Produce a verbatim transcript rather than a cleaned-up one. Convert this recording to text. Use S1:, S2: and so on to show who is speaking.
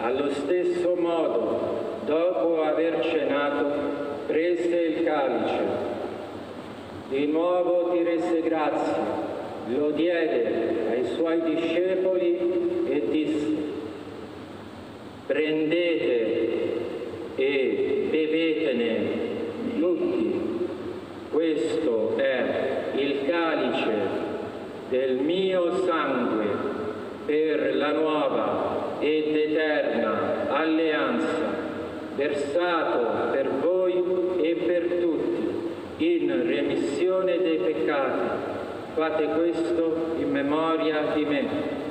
S1: Allo stesso modo, dopo aver cenato, prese il calice. Di nuovo ti rese grazie, lo diede ai suoi discepoli e disse: prendete e bevetene tutti. Questo è il calice del mio sangue per la nuova ed eterna alleanza, versato per voi e per tutti in remissione dei peccati. Fate questo in memoria di me.